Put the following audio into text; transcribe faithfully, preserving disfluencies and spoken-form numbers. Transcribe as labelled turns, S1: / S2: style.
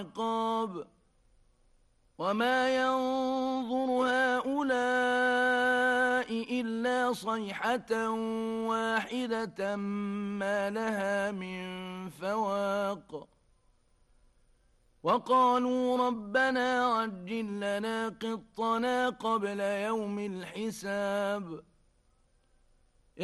S1: عقاب وما ينظر هؤلاء إلا صيحة واحدة ما لها من فواق وقالوا ربنا عجل لنا قطنا قبل يوم الحساب